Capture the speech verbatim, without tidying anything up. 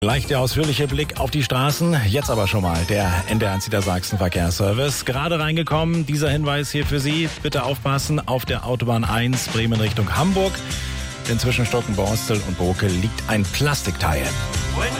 Leicht der ausführliche Blick auf die Straßen. Jetzt aber schon mal der N D R eins Niedersachsen Verkehrsservice. Gerade reingekommen, dieser Hinweis hier für Sie. Bitte aufpassen, auf der Autobahn eins Bremen Richtung Hamburg. Denn zwischen Stockenborstel und Bokel liegt ein Plastikteil.